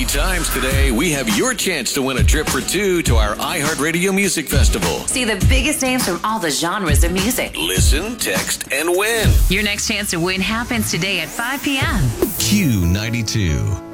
times today, we have your chance to win a trip for two to our iHeartRadio Music Festival. See the biggest names from all the genres of music. Listen, text, and win. Your next chance to win happens today at 5 p.m. Q92.